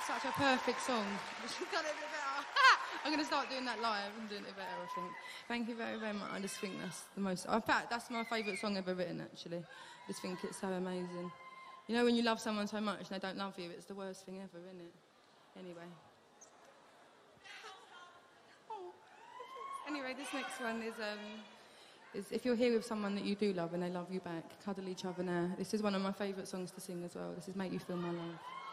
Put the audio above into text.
Such a perfect song. She's done it a bit better. I'm going to start doing that live and doing it better, I think. Thank you very, very much. I just think that's the most... In fact, that's my favourite song ever written, actually. I just think it's so amazing. You know when you love someone so much and they don't love you, it's the worst thing ever, isn't it? Anyway. Anyway, this next one is if you're here with someone that you do love and they love you back, cuddle each other now. This is one of my favourite songs to sing as well. This is Make You Feel My Love.